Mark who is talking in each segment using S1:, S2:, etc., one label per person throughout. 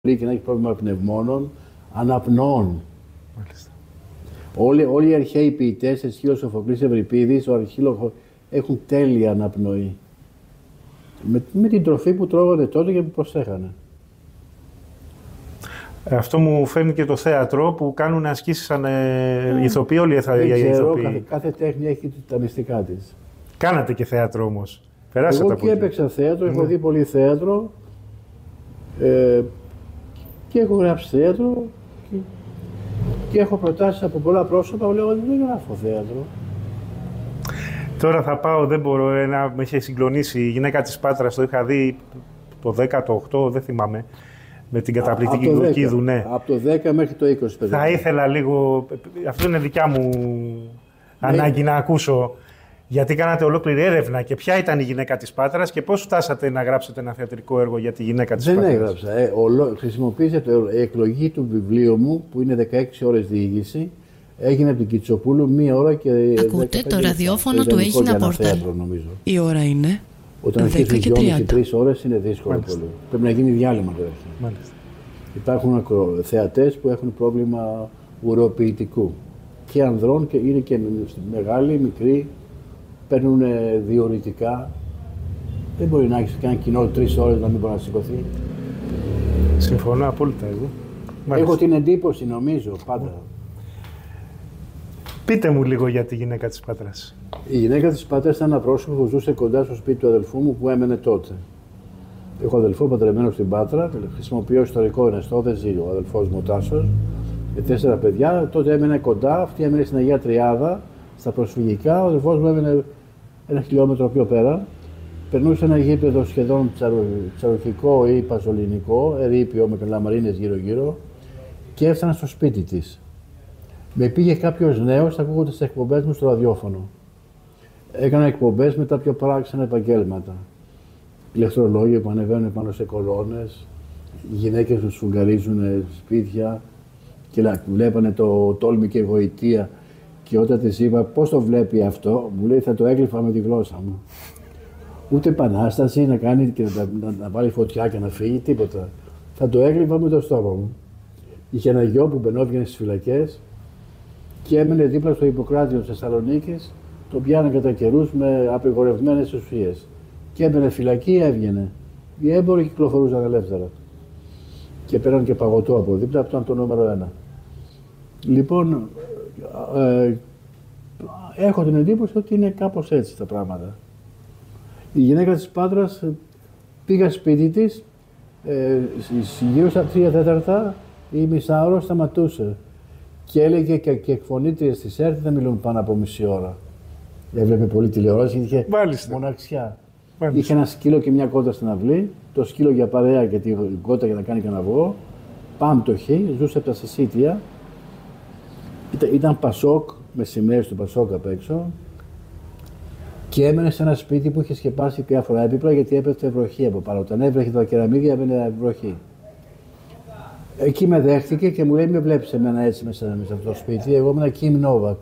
S1: και να έχει πρόβλημα πνευμόνων, αναπνοών. Όλοι οι αρχαίοι ποιητές, Αισχύλος, Σοφοκλής, Ευρυπίδης, ο Αρχίλογος, έχουν τέλεια αναπνοή. Με την τροφή που τρώγανε τότε και που προσέχανε.
S2: Αυτό μου φέρνει και το θέατρο που κάνουν ασκήσεις σαν ηθοποιοί, όλοι οι ηθοποιοί.
S1: Κάθε τέχνη έχει τα μυστικά της.
S2: Κάνατε και θέατρο όμως. Περάσατε
S1: Εγώ
S2: από
S1: και
S2: εκεί.
S1: έπαιξα θέατρο, έχω δει πολύ θέατρο και έχω γράψει θέατρο και έχω προτάσεις από πολλά πρόσωπα που λέω ότι δεν γράφω θέατρο.
S2: Τώρα θα πάω, δεν μπορώ, με είχε συγκλονίσει η γυναίκα της Πάτρας, το είχα δει το 10, το 8, δεν θυμάμαι, με την καταπληκτική Λουκίδου, ναι.
S1: Από το 10 μέχρι το 20. Παιδιά.
S2: Θα ήθελα λίγο, αυτό είναι δικιά μου ανάγκη να ακούσω, γιατί κάνατε ολόκληρη έρευνα και ποια ήταν η γυναίκα της Πάτρας και πώς φτάσατε να γράψετε ένα θεατρικό έργο για τη γυναίκα της Πάτρας.
S1: Δεν έγραψα. Χρησιμοποίησα η εκλογή του βιβλίου μου, που είναι 16 ώρες διήγηση. Έγινε από την Κιτσοπούλου 1 ώρα και.
S3: Ακούτε το ραδιόφωνο του Έγινα Πόρταλ. Η ώρα είναι.
S1: Όταν αρχίζουν 2,5-3 ώρες είναι δύσκολο πολύ. Πρέπει να γίνει διάλειμμα τώρα. Υπάρχουν θεατές που έχουν πρόβλημα ουροποιητικού. Και ανδρών και είναι και μεγάλοι, μικροί, παίρνουν διορητικά. Δεν μπορεί να έχει κάνει κοινό 3 ώρες να μην μπορεί να σηκωθεί.
S2: Συμφωνώ απόλυτα εγώ.
S1: Έχω την εντύπωση, νομίζω, πάντα.
S2: Πείτε μου λίγο για τη γυναίκα της Πάτρας.
S1: Η γυναίκα της Πάτρας ήταν ένα πρόσωπο που ζούσε κοντά στο σπίτι του αδελφού μου που έμενε τότε. Έχω αδελφό παντρεμένο στην Πάτρα, χρησιμοποιώ ιστορικό ενεστό, δεν ζει ο αδελφός μου ο Τάσος, με 4 παιδιά. Τότε έμενε κοντά, αυτή έμενε στην Αγία Τριάδα, στα προσφυγικά. Ο αδελφός μου έμενε 1 χιλιόμετρο πιο πέρα. Περνούσε ένα γήπεδο σχεδόν τσαροχικό ή παζολινικό, ερείπιο με λαμαρίνες γύρω-γύρω, και έφτανα στο σπίτι της. Με πήγε κάποιος νέος ακούγοντας τις εκπομπές μου στο ραδιόφωνο. Έκανα εκπομπές με τα πιο παράξενα επαγγέλματα. Ηλεκτρολόγοι που ανεβαίνουν πάνω σε κολόνες, γυναίκες που σφουγγαρίζουν σπίτια και βλέπανε το τόλμη και γοητεία. Και όταν της είπα πώς το βλέπει αυτό, μου λέει θα το έγλυφα με τη γλώσσα μου. Ούτε επανάσταση να κάνει και να βάλει φωτιά και να φύγει, τίποτα. Θα το έγλυφα με το στόμα μου. Είχε ένα γιο που μπαινόβγαινε στις φυλακές και έμενε δίπλα στο Ιπποκράτιο της Θεσσαλονίκης. Τον πιάνανε κατά καιρούς με απειγορευμένες ουσίες. Και έμπαινε φυλακή, έβγαινε. Οι έμποροι κυκλοφορούσαν ελεύθερα. Και πέραν και παγωτό από δίπλα, αυτό ήταν το νούμερο 1. Λοιπόν, έχω την εντύπωση ότι είναι κάπως έτσι τα πράγματα. Η γυναίκα της Πάτρας πήγα σπίτι της, γύρω στα 3/4 ή μισάωρο σταματούσε. Και έλεγε και εκφωνήτριες της ΕΡΤ δεν μιλούν πάνω από μισή ώρα. Έβλεπε πολύ τηλεόραση και είχε μοναξιά. Είχε ένα σκύλο και μια κότα στην αυλή, το σκύλο για παρέα και την κότα για να κάνει κανένα αυγό. Πάμπτωχη, ζούσε από τα Σισίτια. Ήταν Πασόκ, με σημαίες του Πασόκ απ' έξω. Και έμενε σε ένα σπίτι που είχε σκεπάσει διάφορα έπιπλα γιατί έπεφτε βροχή από πάνω. Όταν έβρεχε τα κεραμίδια, έμενε βροχή. Εκεί με δέχτηκε και μου λέει: με βλέπεις εμένα έτσι μέσα σε αυτό το σπίτι. Εγώ ήμουν Kim Novak.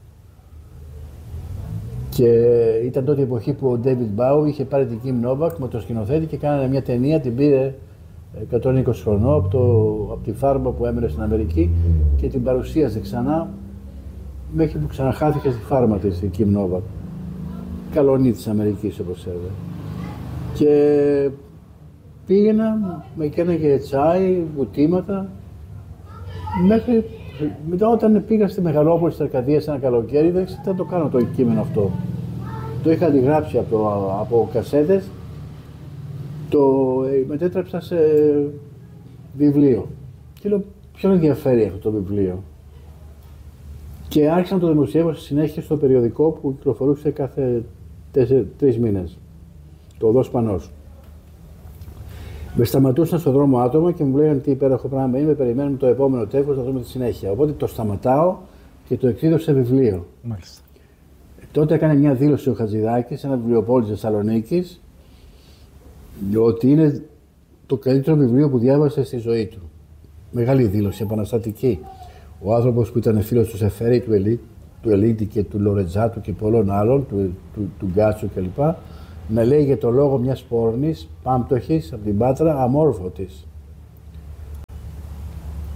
S1: Και ήταν τότε η εποχή που ο David Bowie είχε πάρει την Kim Novak με το σκηνοθέτη και κάνανε μια ταινία, την πήρε 120 χρονών από τη φάρμα που έμενε στην Αμερική και την παρουσίασε ξανά μέχρι που ξαναχάθηκε στη φάρμα της η Kim Novak. Καλονή της Αμερικής, όπως έλεγε. Και πήγαινα, με έκανα τσάι, βουτήματα, μέχρι μετά όταν πήγα στη Μεγαλόπολη της Αρκαδίας ένα καλοκαίρι, δεν ξέρω τι το κάνω το κείμενο αυτό. Το είχα αντιγράψει από κασέτες, το μετέτρεψα σε βιβλίο. Και λέω, ποιον ενδιαφέρει αυτό το βιβλίο. Και άρχισα να το δημοσιεύω στη συνέχεια στο περιοδικό που κυκλοφορούσε κάθε 3 μήνες. Το Οδός Πανός. Με σταματούσαν στον δρόμο άτομα και μου λέγανε τι υπέροχο πράγμα είναι, περιμένουμε το επόμενο τεύχος να δούμε τη συνέχεια. Οπότε το σταματάω και το εκδίδω σε βιβλίο.
S2: Μάλιστα.
S1: Τότε έκανε μια δήλωση ο Χατζηδάκης, ένα βιβλιοπόλης Θεσσαλονίκης, ότι είναι το καλύτερο βιβλίο που διάβασε στη του. Μεγάλη δήλωση, επαναστατική. Ο άνθρωπος που ήταν φίλος του Σεφέρη, του Ελίτη και του Λορετζάτου και πολλών άλλων, του Γκάτσου κλπ. Με λέει για το λόγο μιας πόρνης, πάμπτωχης, από την Πάτρα, αμόρφωτης.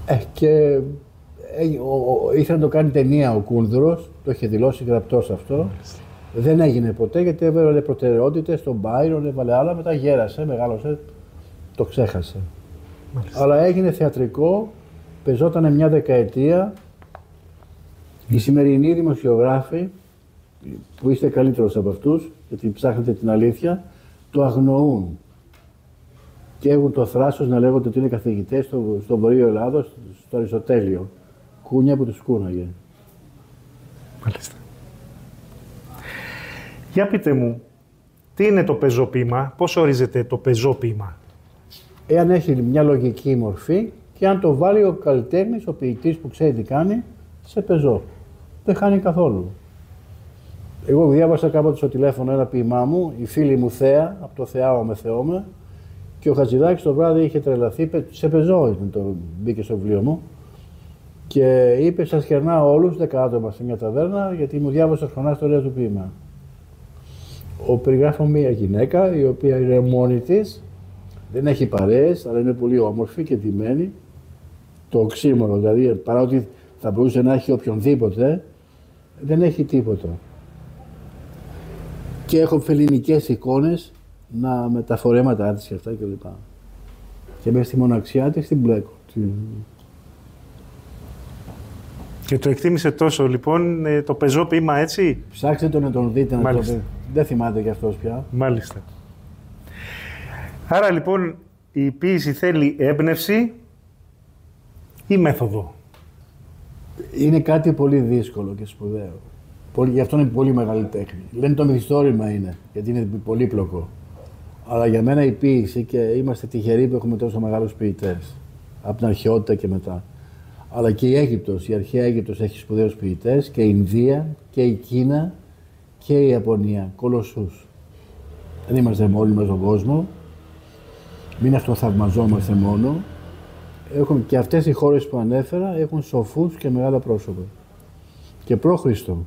S1: Και ήθελε να το κάνει ταινία ο Κούνδουρος, το είχε δηλώσει γραπτός αυτό. Δεν έγινε ποτέ γιατί έβαλε προτεραιότητες στον Byron, έβαλε άλλα, μετά γέρασε, μεγάλωσε, το ξέχασε. Μάλιστα. Αλλά έγινε θεατρικό, πεζόταν μια δεκαετία. Οι σημερινοί δημοσιογράφοι, που είστε καλύτερος από αυτούς, γιατί ψάχνετε την αλήθεια, το αγνοούν. Και έχουν το θράσος να λέγονται ότι είναι καθηγητές στο Βορείο Ελλάδος, στο Αριστοτέλειο. Κούνια που τους κούναγε.
S2: Μάλιστα. Για πείτε μου, τι είναι το πεζόποίημα, πώς ορίζεται το πεζόποίημα?
S1: Εάν έχει μια λογική μορφή και αν το βάλει ο καλλιτέχνης, ο ποιητής που ξέρει τι κάνει, σε πεζό. Δεν χάνει καθόλου. Εγώ διάβασα κάποτε στο τηλέφωνο ένα ποίημά μου, η φίλη μου Θέα, από το Θεάω με Θεώμε, και ο Χατζηδάκης το βράδυ είχε τρελαθεί, σε πεζό μπήκε στο βιβλίο μου, και είπε: σας χαιρνάω όλους, 10 άτομα σε μια ταβέρνα, γιατί μου διάβασε χρονά στο ωραίο του ποίημα. Περιγράφω μια γυναίκα, η οποία είναι μόνη της, δεν έχει παρέες, αλλά είναι πολύ όμορφη και ντυμένη. Το οξύμορο, δηλαδή, παρά ότι θα μπορούσε να έχει οποιονδήποτε, δεν έχει τίποτα. Και έχω φελληνικές εικόνες με τα φορέματά της και αυτά κλπ. Και μέσα στη μοναξιά της την μπλέκω.
S2: Και το εκτίμησε τόσο, λοιπόν, το πεζόποίημα, έτσι.
S1: Ψάξτε το να τον δείτε, να το δείτε. Δεν θυμάται κι αυτός πια.
S2: Μάλιστα. Άρα, λοιπόν, η ποίηση θέλει έμπνευση ή μέθοδο?
S1: Είναι κάτι πολύ δύσκολο και σπουδαίο. Γι' αυτό είναι πολύ μεγάλη τέχνη. Λένε το μυθιστόρημα είναι, γιατί είναι πολύπλοκο. Αλλά για μένα η ποίηση, και είμαστε τυχεροί που έχουμε τόσο μεγάλους ποιητές, από την αρχαιότητα και μετά. Αλλά και η Αίγυπτος, η αρχαία Αίγυπτος έχει σπουδαίους ποιητές, και η Ινδία και η Κίνα και η Ιαπωνία, κολοσσούς. Δεν είμαστε μόνοι μας στον κόσμο, μην αυτοθαυμαζόμαστε μόνο. Έχουν, και αυτές οι χώρες που ανέφερα έχουν σοφούς και μεγάλα πρόσωπα. Και προ-Χριστό.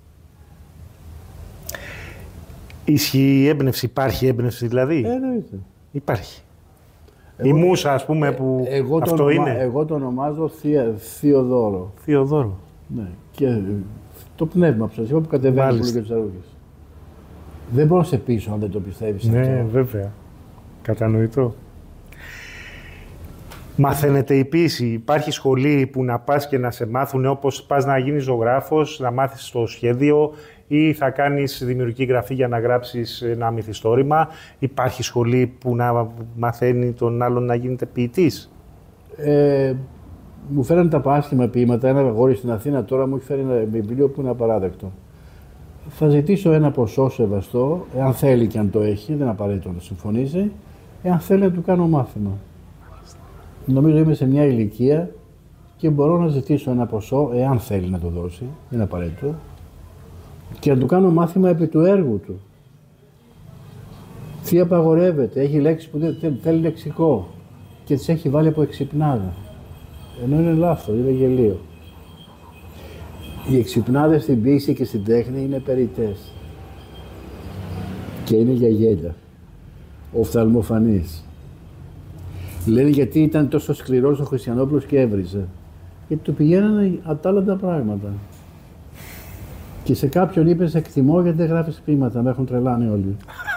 S2: Ισχύει η έμπνευση, υπάρχει έμπνευση δηλαδή?
S1: Εννοείται.
S2: Υπάρχει. Η μούσα, ας πούμε, που αυτό είναι.
S1: Εγώ το ονομάζω Θεοδόρο.
S2: Θεοδόρο.
S1: Ναι. Και το πνεύμα που σας είπα που κατεβαίνει πολύ και τους αρούγες. Δεν μπορώ να σε πείσω αν δεν το πιστεύεις αυτό.
S2: Ναι, βέβαια. Κατανοητό. Μαθαίνετε η ποίηση. Υπάρχει σχολή που να πας και να σε μάθουν, όπως πας να γίνεις ζωγράφος, να μάθεις το σχέδιο, ή θα κάνεις δημιουργική γραφή για να γράψεις ένα μυθιστόρημα? Υπάρχει σχολή που να μαθαίνει τον άλλον να γίνεται ποιητής?
S1: Μου φέρανε τα άσχημα ποίηματα. Ένα αγόρι στην Αθήνα τώρα μου έχει φέρει ένα βιβλίο που είναι απαράδεκτο. Θα ζητήσω ένα ποσό σεβαστό, εάν θέλει και αν το έχει, δεν απαραίτητο να συμφωνήσει, εάν θέλει να του κάνω μάθημα. Νομίζω είμαι σε μια ηλικία και μπορώ να ζητήσω ένα ποσό, εάν θέλει να το δώσει, δεν είναι απαραίτητο, και να του κάνω μάθημα επί του έργου του. Τι απαγορεύεται, έχει λέξεις που δεν θέλει λεξικό και τις έχει βάλει από εξυπνάδα. Ενώ είναι λάθος, είναι γελίο. Οι εξυπνάδες στην ποίηση και στην τέχνη είναι περιττές και είναι για γέλια, οφθαλμοφανείς. Λένε γιατί ήταν τόσο σκληρός ο Χριστιανόπουλος και έβριζε. Γιατί του πηγαίνανε ατάλλαντα πράγματα. Και σε κάποιον είπες εκτιμώ γιατί δεν γράφεις ποίηματα, με έχουν τρελάνει όλοι.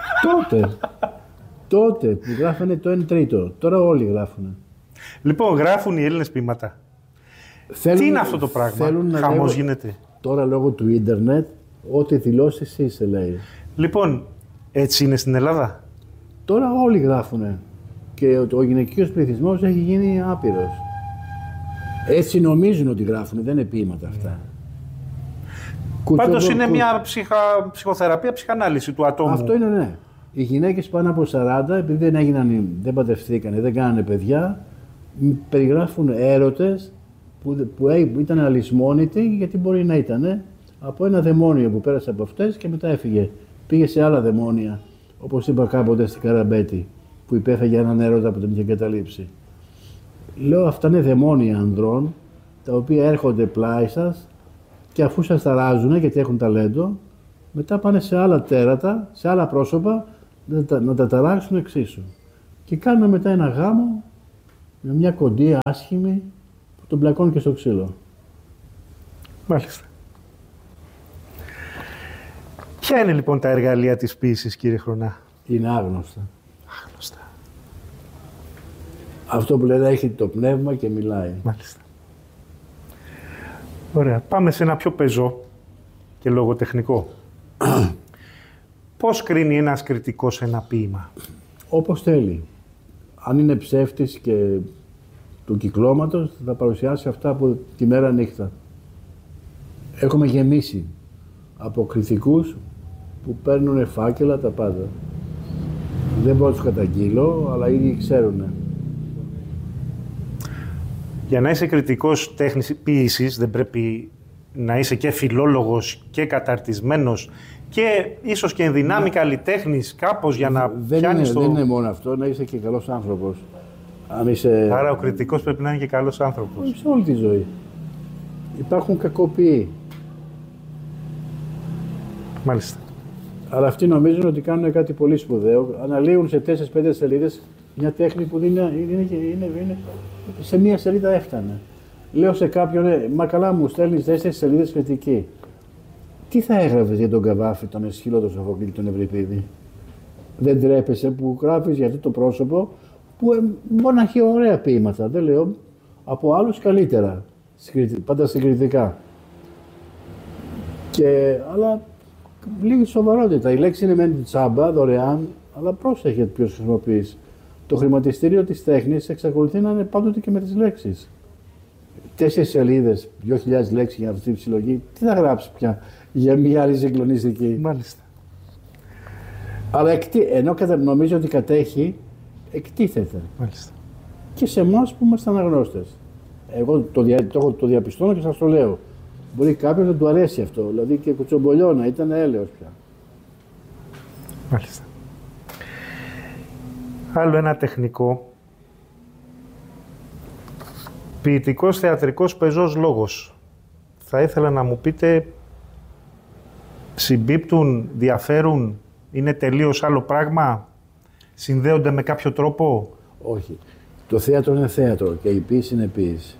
S1: τότε που γράφανε το 1/3, τώρα όλοι γράφουνε.
S2: Λοιπόν, γράφουν οι Έλληνες ποίηματα. Τι είναι αυτό το πράγμα, χαμός γίνεται?
S1: Τώρα λόγω του ίντερνετ, ό,τι δηλώσεις είσαι λέει.
S2: Λοιπόν, έτσι είναι στην Ελλάδα?
S1: Τώρα όλοι γράφουνε. Και ο γυναικείος πληθυσμός έχει γίνει άπειρος. Έτσι νομίζουν ότι γράφουν, δεν είναι ποίηματα αυτά.
S2: Πάντως είναι μια ψυχοθεραπεία, ψυχανάλυση του ατόμου.
S1: Αυτό είναι, ναι. Οι γυναίκες πάνω από 40, επειδή δεν παντρευτήκανε, δεν κάνανε παιδιά, περιγράφουν έρωτες που ήταν αλυσμόνητοι, γιατί μπορεί να ήταν από ένα δαιμόνιο που πέρασε από αυτές και μετά έφυγε. Πήγε σε άλλα δαιμόνια, όπως είπα κάποτε στην Καραμπέτη, που υπέφεγε έναν έρωτα που τον είχε καταλήψει. Λέω, αυτά είναι δαιμόνια ανδρών, τα οποία έρχονται πλάι σας και αφού σας ταράζουν, γιατί έχουν ταλέντο, μετά πάνε σε άλλα τέρατα, σε άλλα πρόσωπα, να τα ταράξουν εξίσου. Και κάνουν μετά ένα γάμο με μια κοντή άσχημη τον πλακώνει και στο ξύλο.
S2: Μάλιστα. Ποια είναι λοιπόν τα εργαλεία της ποίησης, κύριε Χρονά?
S1: Είναι άγνωστα.
S2: Άγνωστα.
S1: Αυτό που λένε έχει το πνεύμα και μιλάει.
S2: Μάλιστα. Ωραία. Πάμε σε ένα πιο πεζό και λογοτεχνικό. Πώς κρίνει ένας κριτικός ένα ποίημα?
S1: Όπως θέλει. Αν είναι ψεύτης και του κυκλώματος, θα παρουσιάσει αυτά από τη μέρα νύχτα. Έχουμε γεμίσει από κριτικούς που παίρνουν φάκελα τα πάντα. Δεν μπορώ να τους καταγγείλω, αλλά ήδη ξέρουν.
S2: Για να είσαι κριτικός τέχνης ποίησης, δεν πρέπει να είσαι και φιλόλογος και καταρτισμένος και ίσως και ενδυνάμει καλλιτέχνης κάπως για να πιάνεις το...
S1: Δεν είναι μόνο αυτό, να είσαι και καλός άνθρωπος. Αν είσαι...
S2: Άρα ο κριτικός πρέπει να είναι και καλός άνθρωπος.
S1: Σε όλη τη ζωή. Υπάρχουν κακοποιοί.
S2: Μάλιστα.
S1: Αλλά αυτοί νομίζουν ότι κάνουν κάτι πολύ σπουδαίο. Αναλύουν σε 4-5 σελίδες μια τέχνη που είναι σε μία σελίδα έφτανε. Λέω σε κάποιον, μα καλά μου στέλνεις 4 σελίδες κριτική. Τι θα έγραφες για τον Καβάφη, τον Εσχύλο, τον Σοφοκλή, τον Ευρυπίδη? Δεν τρέπεσαι που γράφεις για αυτό το πρόσωπο που μπορεί να έχει ωραία ποίηματα, δεν λέω, από άλλους καλύτερα, πάντα συγκριτικά. Αλλά λίγη σοβαρότητα. Η λέξη είναι μεν τσάμπα, δωρεάν, αλλά πρόσεχε ποιος χρησιμοποιείς. Το χρηματιστήριο της τέχνης εξακολουθεί να είναι πάντοτε και με τις λέξεις. 4 σελίδες, 2.000 λέξεις για αυτή τη συλλογή, τι θα γράψει πια για μια άλλη συγκλονιστική?
S2: Μάλιστα.
S1: Αλλά ενώ νομίζω ότι κατέχει, εκτίθεται.
S2: Μάλιστα.
S1: Και σε εμάς που είμαστε αναγνώστες. Εγώ το διαπιστώνω και σας το λέω. Μπορεί κάποιος να του αρέσει αυτό, δηλαδή και κουτσομπολιώνα, ήταν έλεος πια.
S2: Μάλιστα. Άλλο ένα τεχνικό. Ποιητικός, θεατρικός, πεζός λόγος. Θα ήθελα να μου πείτε, συμπίπτουν, διαφέρουν, είναι τελείως άλλο πράγμα, συνδέονται με κάποιο τρόπο?
S1: Όχι. Το θέατρο είναι θέατρο και η ποίηση είναι ποίηση.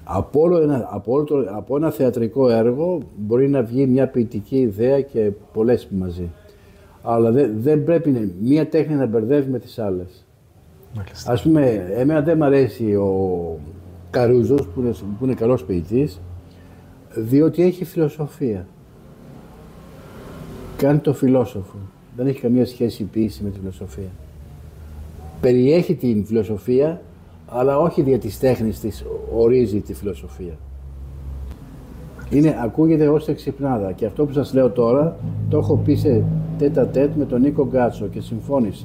S1: Από ένα θεατρικό έργο μπορεί να βγει μια ποιητική ιδέα και πολλές μαζί. Αλλά δεν πρέπει μία τέχνη να μπερδεύει με τις άλλες.
S2: Μάλιστα.
S1: Ας πούμε, εμένα δεν μ' αρέσει ο Καρούζος που είναι καλός ποιητής, διότι έχει φιλοσοφία. Κάνει το φιλόσοφο. Δεν έχει καμία σχέση η ποίηση με τη φιλοσοφία. Περιέχει την φιλοσοφία, αλλά όχι δια της τέχνης της ορίζει τη φιλοσοφία. Ακούγεται ως εξυπνάδα και αυτό που σας λέω τώρα το έχω πει σε τέτα-τέτ με τον Νίκο Γκάτσο και συμφώνησα.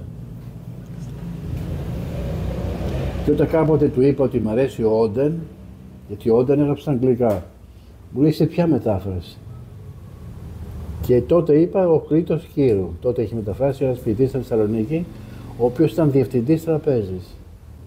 S1: Και όταν κάποτε του είπα ότι μ' αρέσει ο Όντεν, γιατί ο Όντεν έγραψε αγγλικά, μου λέει σε ποια μετάφραση? Και τότε είπα ο Κρήτος Κύρου. Τότε έχει μεταφράσει ένας ποιητής στη Θεσσαλονίκη, ο οποίος ήταν διευθυντής τραπέζης.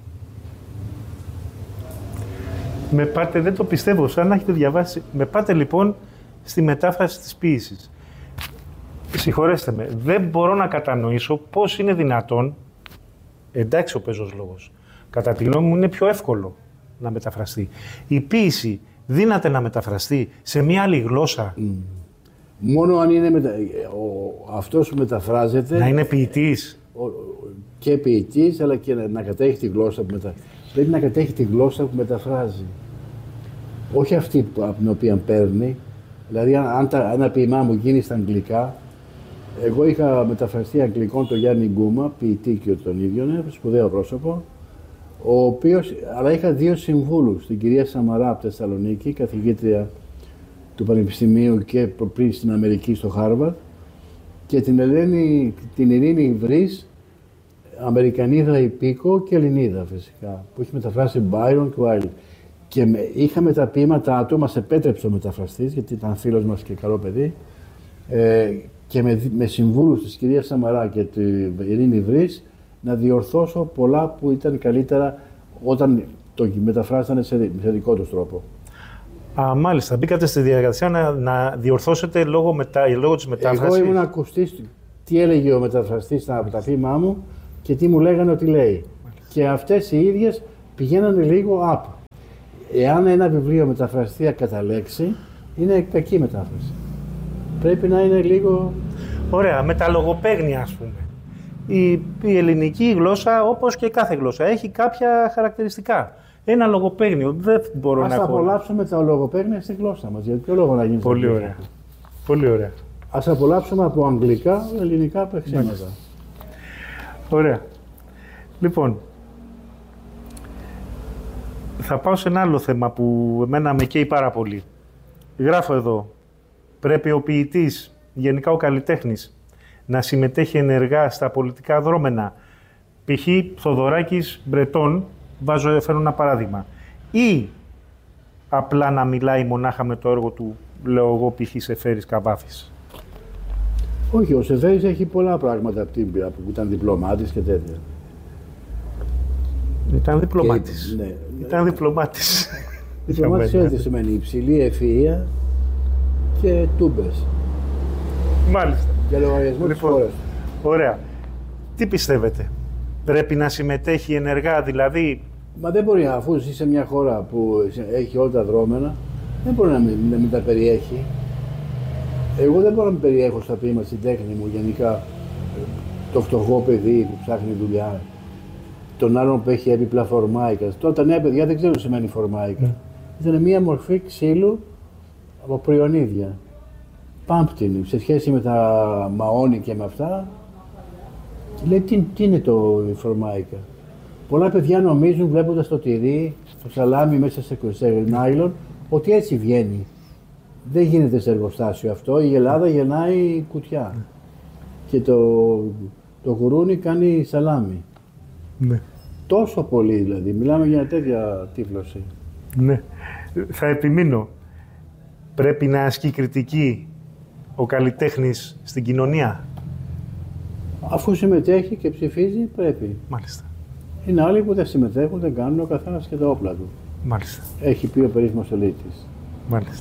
S2: Με πάτε, δεν το πιστεύω, σαν να έχετε διαβάσει. Με πάτε λοιπόν στη μετάφραση της ποίησης. Συγχωρέστε με, δεν μπορώ να κατανοήσω πώς είναι δυνατόν, εντάξει ο πεζός λόγος, κατά τη γνώμη μου είναι πιο εύκολο να μεταφραστεί. Η ποίηση δύναται να μεταφραστεί σε μια άλλη γλώσσα.
S1: Μόνο αν είναι αυτός που μεταφράζεται...
S2: Να είναι ποιητής.
S1: Και ποιητής, αλλά και να κατέχει τη γλώσσα που μεταφράζει. Πρέπει να κατέχει τη γλώσσα που μεταφράζει. Όχι αυτή από την οποία παίρνει. Δηλαδή, αν ένα ποίημά μου γίνει στα αγγλικά, εγώ είχα μεταφραστεί αγγλικών τον Γιάννη Γκούμα, ποιητή και τον ίδιο, σπουδαίο πρόσωπο, αλλά είχα 2 συμβούλους, την κυρία Σαμαρά από Θεσσαλονίκη, καθηγήτρια του Πανεπιστημίου και πριν στην Αμερική στο Χάρβαρντ, και την Ειρήνη Βρύς, Αμερικανίδα υπήκο και Ελληνίδα φυσικά, που έχει μεταφράσει Byron και Wilde. Και είχαμε τα ποίηματά του, μας επέτρεψε ο μεταφραστής, γιατί ήταν φίλος μας και καλό παιδί, και με συμβούλους της κυρίας Σαμαρά και τη Ειρήνη Βρύς να διορθώσω πολλά που ήταν καλύτερα όταν το μεταφράσανε σε δικό τους τρόπο.
S2: Μάλιστα. Μπήκατε στη διαδικασία να διορθώσετε λόγω της μετάφρασης.
S1: Εγώ ήμουν ακουστής τι έλεγε ο μεταφραστής από τα ποίημά μου και τι μου λέγανε ότι λέει. Μάλιστα. Και αυτές οι ίδιες πηγαίνανε λίγο up. Εάν ένα βιβλίο μεταφραστεί κατά λέξη, είναι κακή μετάφραση. Πρέπει να είναι λίγο...
S2: Ωραία, με τα λογοπαίγνια, ας πούμε. Η ελληνική γλώσσα, όπως και κάθε γλώσσα, έχει κάποια χαρακτηριστικά. Ένα λογοπαίγνιο, δεν μπορώ να πω.
S1: Ας απολαύσουμε τα λογοπαίγνια στη γλώσσα μας, γιατί ποιο λόγο να γίνει.
S2: Πολύ ωραία. Πολύ ωραία.
S1: Ας απολαύσουμε από αγγλικά, ελληνικά παίξηματα.
S2: Ωραία. Λοιπόν, θα πάω σε ένα άλλο θέμα που εμένα με καίει πάρα πολύ. Γράφω εδώ, πρέπει ο ποιητής, γενικά ο καλλιτέχνης, να συμμετέχει ενεργά στα πολιτικά δρόμενα. Π.χ. Θοδωράκης, Μπρετών, φέρνω ένα παράδειγμα. Ή απλά να μιλάει μονάχα με το έργο του, λέω εγώ, π.χ. Σεφέρης Καβάφης.
S1: Όχι, ο Σεφέρης έχει πολλά πράγματα από που ήταν διπλωμάτης και τέτοια.
S2: Ήταν διπλωμάτης.
S1: Ναι.
S2: Ήταν διπλωμάτης.
S1: Διπλωμάτης έτσι σημαίνει υψηλή ευφυΐα και τούμπες.
S2: Μάλιστα.
S1: Για λογαριασμό της χώρας.
S2: Ωραία. Τι πιστεύετε, πρέπει να συμμετέχει ενεργά, δηλαδή...
S1: Μα δεν μπορεί, αφού ζει σε μια χώρα που έχει όλα τα δρόμενα, δεν μπορεί να μην τα περιέχει. Εγώ δεν μπορώ να μην περιέχω στα ποίηματα στην τέχνη μου γενικά το φτωχό παιδί που ψάχνει δουλειά, τον άλλον που έχει έπιπλα φορμάικα. Τώρα τα νέα παιδιά δεν ξέρουν τι σημαίνει φορμάικα. Ήταν μια μορφή ξύλου από προϊονίδια. Πάμπτινη, σε σχέση με τα μαόνι και με αυτά. Λέει τι είναι η φορμάικα. Πολλά παιδιά νομίζουν βλέποντας το τυρί, το σαλάμι μέσα σε νάιλον, ότι έτσι βγαίνει. Δεν γίνεται σε εργοστάσιο αυτό, η Ελλάδα γεννάει κουτιά. Και το γουρούνι κάνει σαλάμι.
S2: Ναι.
S1: Τόσο πολύ δηλαδή, μιλάμε για τέτοια τύφλωση.
S2: Ναι, θα επιμείνω. Πρέπει να ασκεί κριτική ο καλλιτέχνης στην κοινωνία.
S1: Αφού συμμετέχει και ψηφίζει, πρέπει.
S2: Μάλιστα.
S1: Είναι άλλοι που δεν συμμετέχουν, δεν κάνουν, ο καθένας και τα όπλα του.
S2: Μάλιστα.
S1: Έχει πει ο περίφημος Ελίτης.
S2: Μάλιστα.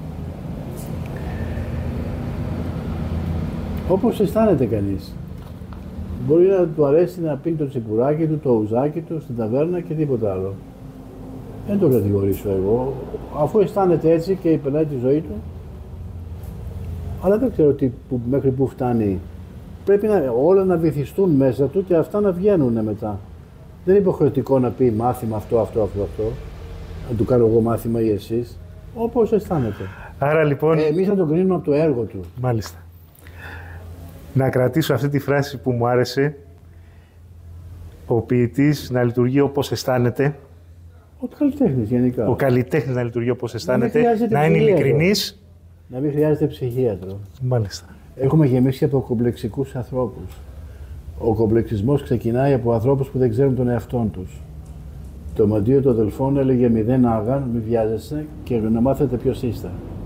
S1: Όπως αισθάνεται κανείς. Μπορεί να του αρέσει να πίνει το τσιπουράκι του, το ουζάκι του στην ταβέρνα και τίποτα άλλο. Δεν το κατηγορήσω εγώ. Αφού αισθάνεται έτσι και περνάει τη ζωή του, αλλά δεν ξέρω μέχρι πού φτάνει. Πρέπει όλα να βυθιστούν μέσα του και αυτά να βγαίνουν μετά. Δεν είναι υποχρεωτικό να πει μάθημα αυτό. Να του κάνω εγώ μάθημα ή εσείς. Όπως αισθάνεται.
S2: Άρα λοιπόν...
S1: Εμείς θα τον κρίνουμε από το έργο του.
S2: Μάλιστα. Να κρατήσω αυτή τη φράση που μου άρεσε. Ο ποιητής να λειτουργεί όπως αισθάνεται.
S1: Ο καλλιτέχνης γενικά.
S2: Ο καλλιτέχνης να λειτουργεί όπως αισθάνεται. Να είναι ειλικρινής.
S1: Να μην χρειάζεται ψυχίατρο.
S2: Μάλιστα.
S1: Έχουμε γεμίσει από κομπλεξικούς ανθρώπους. Ο κομπλεξισμός ξεκινάει από ανθρώπους που δεν ξέρουν τον εαυτόν τους. Το μαντίο των Δελφών έλεγε «Μηδέν άγαν, μη βιάζεσαι και να μάθετε ποιος είστε».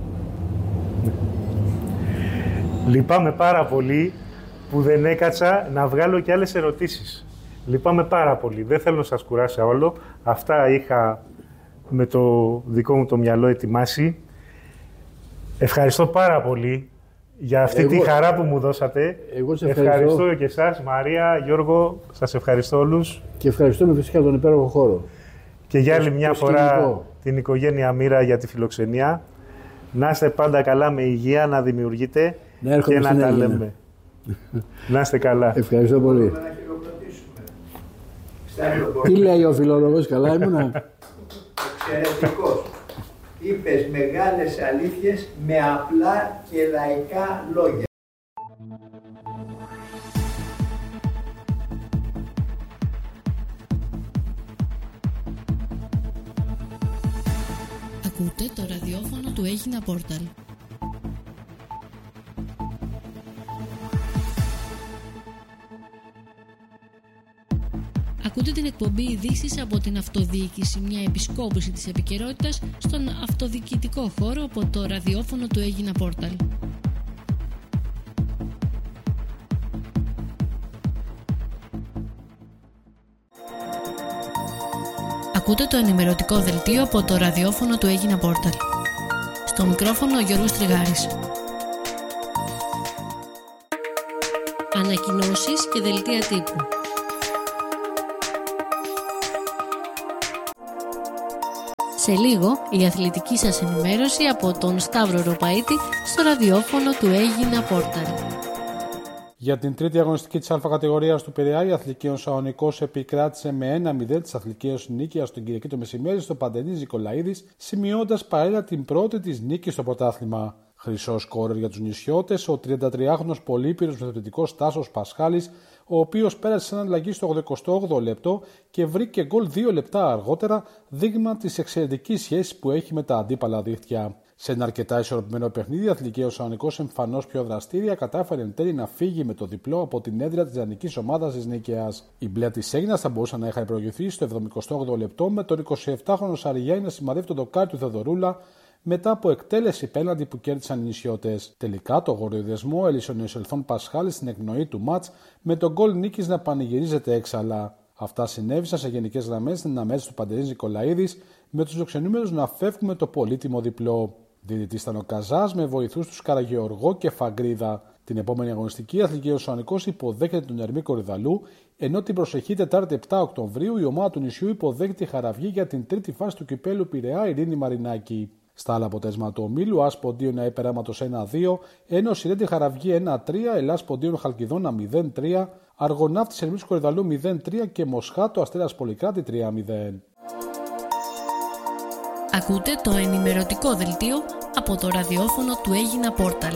S2: Λυπάμαι πάρα πολύ που δεν έκατσα να βγάλω και άλλες ερωτήσεις. Λυπάμαι πάρα πολύ. Δεν θέλω να σας κουράσω όλο. Αυτά είχα με το δικό μου το μυαλό ετοιμάσει. Ευχαριστώ πάρα πολύ για αυτή τη χαρά που μου δώσατε.
S1: Εγώ σε
S2: ευχαριστώ και εσάς, Μαρία, Γιώργο, σας ευχαριστώ όλους.
S1: Και ευχαριστούμε φυσικά τον υπέροχο χώρο.
S2: Και για άλλη μια φορά την οικογένεια Μοίρα για τη φιλοξενία. Να είστε πάντα καλά με υγεία, να δημιουργείτε και να τα λέμε. Να είστε καλά.
S1: Ευχαριστώ πολύ. Τι λέει ο φιλόλογος, καλά ήμουνα.
S4: Εξαιρετικός. Είπες μεγάλες αλήθειες με απλά και λαϊκά λόγια.
S3: Ακούτε το ραδιόφωνο του Έγινα Πόρταλ. Ακούτε την εκπομπή ειδήσεις από την αυτοδιοίκηση, μια επισκόπηση της επικαιρότητας στον αυτοδιοικητικό χώρο από το ραδιόφωνο του Έγινα Πόρταλ. Ακούτε το ενημερωτικό δελτίο από το ραδιόφωνο του Έγινα Πόρταλ. Στο μικρόφωνο ο Γιώργος Τριγάρης. Ανακοινώσεις και δελτία τύπου. Σε λίγο η αθλητική σας ενημέρωση από τον Σταύρο Ροπαίτη στο ραδιόφωνο του Έγινα Πόρταλ.
S5: Για την τρίτη αγωνιστική της Α κατηγορίας του Πειραιά, η Αθλικαίος Σαονικός επικράτησε με 1-0 της Αθλικαίος Νίκαιας την Κυριακή το μεσημέρι στο Παντελής Νικολαίδης, σημειώντας παράλληλα την πρώτη της νίκη στο πρωτάθλημα. Χρυσό σκόρερ για τους νησιώτες, ο 33χρονος πολύπυρος μεθοδητικός Τάσος Πασχάλης, ο οποίος πέρασε σαν αλλαγή στο 88ο λεπτό και βρήκε γκολ 2 λεπτά αργότερα, δείγμα της εξαιρετικής σχέσης που έχει με τα αντίπαλα δίχτυα. Σε ένα αρκετά ισορροπημένο παιχνίδι, η Αθλικαίος Σαονικός εμφανώς πιο δραστήρια κατάφερε εν τέλει να φύγει με το διπλό από την έδρα της ιδανικής ομάδας της Νίκαιας. Η μπλε της Έγινας θα μπορούσαν να είχαν προηγηθεί στο 78ο λεπτό με τον 27χρονο Σαριγιάννη να σημαδεύει τον δοκάρι του Θεοδωρούλα μετά από εκτέλεση πέναντι που κέρδισαν οι νησιώτες. Τελικά το γοριοδεσμό έλυσε ο νεοσελθόν Πασχάλης στην εκπνοή του μάτς με τον γκολ νίκης να πανηγυρίζεται έξαλα. Αυτά συνέβησαν σε γενικές γραμμές στην αναμέτρηση του Παντελής Νικολαίδης, με τους φιλοξενούμενους να φεύγουν με το πολύτιμο διπλό. Διαιτητής ήταν ο Καζάς με βοηθούς τους Καραγεωργό και Φαγκρίδα. Την επόμενη αγωνιστική, η Αθλικαίος Σαονικός υποδέχεται τον Ερμή Κορυδαλού, ενώ την προσεχή Τετάρτη 7 Οκτωβρίου η ομάδα του νησιού υποδέχεται τη Χαραυγή για την τρίτη φάση του κυπέλου Πειραιά Ειρήνη Μαρινάκη. Στα άλλα αποτέλεσματα του ομίλου, ΑΣ Ποντίων ΑΕ Περάματος 1-2, ενώ Σιρέντη Χαραυγή 1-3, Ελλάς Ποντίων Χαλκιδόνα 0-3, Αργοναύτης Ερμής Κορυδαλού 0-3 και Μοσχάτο Αστέρας Πολυκράτη 3-0.
S3: Ακούτε το ενημερωτικό δελτίο από το ραδιόφωνο του Έγινα Πόρταλ.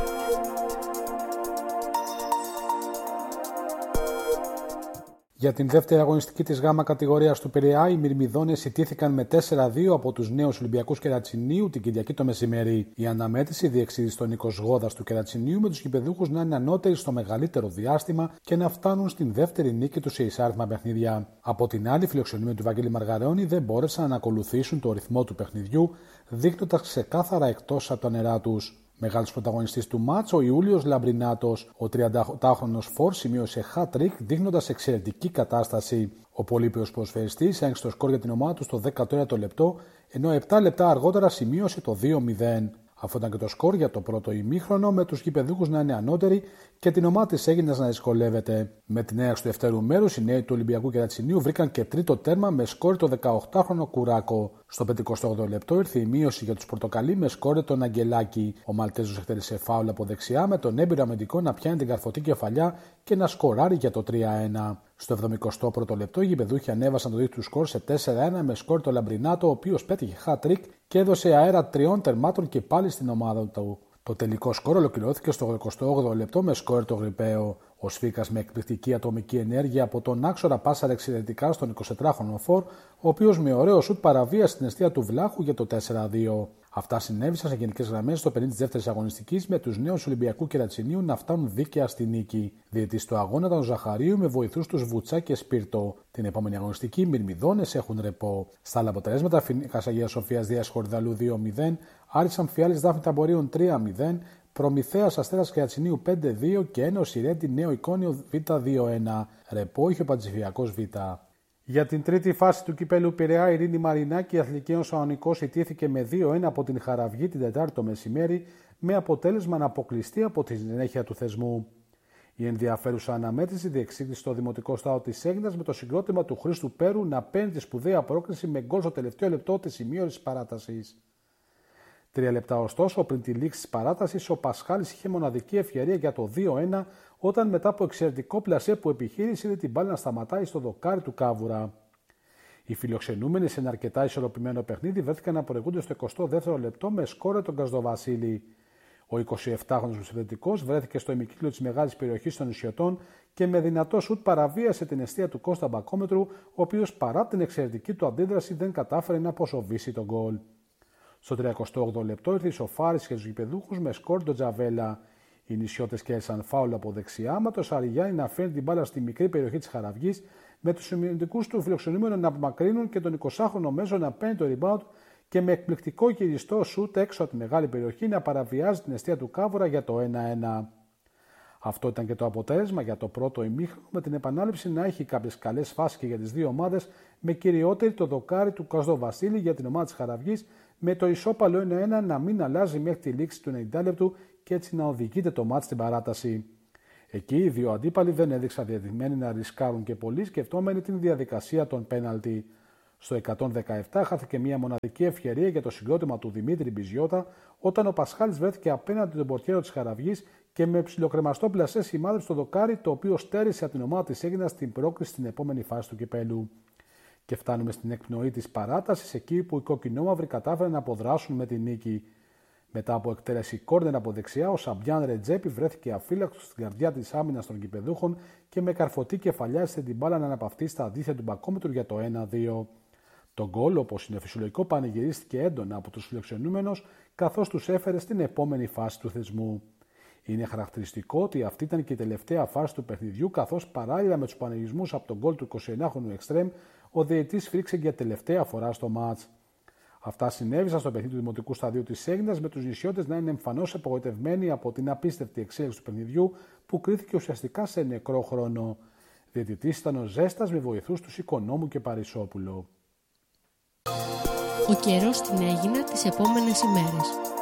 S5: Για την δεύτερη αγωνιστική της Γ κατηγορίας του Πειραιά, οι Μυρμηδόνες ιτήθηκαν με 4-2 από τους νέους Ολυμπιακούς Κερατσινίου την Κυριακή το μεσημέρι. Η αναμέτρηση διεξήχθη στον Νίκος Γόδας του Κερατσινίου, με τους γηπεδούχους να είναι ανώτεροι στο μεγαλύτερο διάστημα και να φτάνουν στην δεύτερη νίκη τους σε εισάριθμα παιχνίδια. Από την άλλη, οι φιλοξενούμενοι του Βαγγέλη Μαργαρεώνη δεν μπόρεσαν να ακολουθήσουν το ρυθμό του παιχνιδιού, δείχνοντας ξεκάθαρα εκτός από τα νερά τους. Μεγάλος πρωταγωνιστής του μάτς, ο Ιούλιος Λαμπρινάτος, ο 38χρονος φορ σημείωσε hat-trick δείχνοντας εξαιρετική κατάσταση. Ο πολύπιος ποδοσφαιριστής έγραψε το σκορ για την ομάδα του στο 13ο λεπτό, ενώ 7 λεπτά αργότερα σημείωσε το 2-0. Αυτό ήταν και το σκορ για το πρώτο ημίχρονο, με τους γηπεδούχους να είναι ανώτεροι και την ομάδα της Έγινας να δυσκολεύεται. Με την έναρξη του δεύτερου μέρους, οι νέοι του Ολυμπιακού Κερατσινίου βρήκαν και τρίτο τέρμα με σκόρ το 18χρονο Κουράκο. Στο 58ο λεπτό ήρθε η μείωση για τους Πορτοκαλί με σκόρ τον Αγγελάκη. Ο Μαλτέζος εκτέλεσε φάουλ από δεξιά, με τον έμπειρο αμυντικό να πιάνει την καρφωτή κεφαλιά και να σκοράρει για το 3-1. Στο 71ο λεπτό οι γηπεδούχοι ανέβασαν το δίκτυο του σκορ σε 4-1 με σκόρ τον Λαμπρινάτο, ο οποίος πέτυχε hat-trick και έδωσε αέρα 3 τερμάτων και πάλι στην ομάδα του. Το τελικό σκορ ολοκληρώθηκε στο 88ο λεπτό με σκόρ το Γρυπαίο. Ο Σφίκας με εκπληκτική ατομική ενέργεια από τον άξορα πάσαρε εξαιρετικά στον 24χρονο φορ, ο οποίος με ωραίο σουτ παραβίασε την αιστεία του Βλάχου για το 4-2. Αυτά συνέβησαν σε γενικές γραμμές στο 50 της δεύτερης αγωνιστικής, με τους νέους Ολυμπιακού Κερατσινίου να φτάνουν δίκαια στη νίκη. Διαιτητής στο αγώνα ήταν ο Ζαχαρίου με βοηθούς τους Βουτσά και Σπίρτο. Την επόμενη αγωνιστική, οι Μυρμηδόνες έχουν ρεπό. Στα άλλα αποτελέσματα, Φοινίκας Αγίας Σοφίας Δίας Χορδαλού 2-0, Άρης Αμφιάλης Δάφνη Ταμπορίων 3-0, Προμηθέας Αστέρας Κερατσινίου 5-2 και Ένος Σιρέντη Νέο Εικόνιο Β2-1. Ρεπό είχε ο Παντζηφιακός Β. Για την τρίτη φάση του κυπέλου Πειραιά Ειρήνη Μαρινάκη, η Αθλικαίος Σαονικός ιτήθηκε με 2-1 από την Χαραυγή την Τετάρτη το μεσημέρι, με αποτέλεσμα να αποκλειστεί από τη συνέχεια του θεσμού. Η ενδιαφέρουσα αναμέτρηση διεξήχθη στο Δημοτικό Στάδιο της Έγινας, με το συγκρότημα του Χρήστου Πέρου να παίρνει τη σπουδαία πρόκριση με γκολ στο τελευταίο λεπτό της σημείωσης παράτασης. 3 λεπτά ωστόσο πριν τη λήξη της παράτασης, ο Πασχάλης είχε μοναδική ευκαιρία για το 2-1, όταν μετά από εξαιρετικό πλασέ που επιχείρησε είδε την μπάλα να σταματάει στο δοκάρι του Κάβουρα. Οι φιλοξενούμενοι σε ένα αρκετά ισορροπημένο παιχνίδι βρέθηκαν να προηγούνται στο 22ο λεπτό με σκόρε τον Καζδοβασίλη. Ο 27χρονος επιθετικός βρέθηκε στο ημικύκλιο της μεγάλης περιοχής των νησιωτών και με δυνατό σουτ παραβίασε την αιστεία του Κώστα Μπακόμετρου, ο οποίος παρά την εξαιρετική του αντίδραση δεν κατάφερε να αποσοβήσει τον γκολ. Στο 38ο λεπτό ήρθε η Σοφάρης και τους γηπεδούχους με σκόρ τον Τζαβέλα. Οι νησιώτες κέρδισαν φάουλ από δεξιά, με το Σαριγιάννη να φέρνει την μπάλα στη μικρή περιοχή της Χαραυγής, με τους συμμετικούς του φιλοξενούμενους να απομακρύνουν και τον 20χρονο μέσο να παίρνει το rebound και με εκπληκτικό γυριστό σουτ έξω από τη μεγάλη περιοχή να παραβιάζει την αιστεία του Κάβουρα για το 1-1. Αυτό ήταν και το αποτέλεσμα για το πρώτο ημίχρονο, με την επανάληψη να έχει κάποιες καλές φάσεις και για τις δύο ομάδες, με κυριότερη το δοκάρι του Καζδοβασίλη για την ομάδα της Χαραυγής, με το ισόπαλο 1-1 να μην αλλάζει μέχρι τη λήξη του 90 λεπτού και έτσι να οδηγείται το μάτς στην παράταση. Εκεί οι δύο αντίπαλοι δεν έδειξαν διαδεδομένοι να ρισκάρουν και πολύ, σκεφτόμενοι την διαδικασία των πέναλτι. Στο 117 χάθηκε μια μοναδική ευκαιρία για το συγκρότημα του Δημήτρη Μπιζιώτα όταν ο Πασχάλης βρέθηκε απέναντι τον πορτιέρο της Χαραυγής και με ψιλοκρεμαστό πλασέ σημάδεψε το δοκάρι, το οποίο στέρισε από την ομάδα της Αίγινας στην πρόκριση στην επόμενη φάση του κυπέλου. Και φτάνουμε στην εκπνοή της παράτασης, εκεί που οι κοκκινόμαυροι κατάφεραν να αποδράσουν με την νίκη. Μετά από εκτέλεση κόρνερ από δεξιά, ο Σαμπιάν Ρετζέπη βρέθηκε αφύλακτος στην καρδιά της άμυνας των κυπεδούχων και με καρφωτή κεφαλιάστηκε την μπάλα να αναπαυτεί στα αδίθια του μπακόμετρου για το 1-2. Το γκολ, όπως είναι φυσιολογικό, πανηγυρίστηκε έντονα από τους φιλοξενούμενους, καθώς τους έφερε στην επόμενη φάση του θεσμού. Είναι χαρακτηριστικό ότι αυτή ήταν και η τελευταία φάση του παιχνιδιού, καθώς παράλληλα με τους πανηγυρισμούς από τον γκολ του 29χρονου εξτρέμ, ο διαιτητής φρίξε για τελευταία φορά στο μάτς. Αυτά συνέβησαν στο παιχνίδι του Δημοτικού Σταδίου της Αίγινας, με τους νησιώτες να είναι εμφανώς απογοητευμένοι από την απίστευτη εξέλιξη του παιχνιδιού που κρίθηκε ουσιαστικά σε νεκρό χρόνο. Διαιτητής ήταν ο Ζέστας με βοηθούς τους Οικονόμου και Παρισόπουλο.
S3: Ο καιρός στην Αίγινα τις επόμενες ημέρες.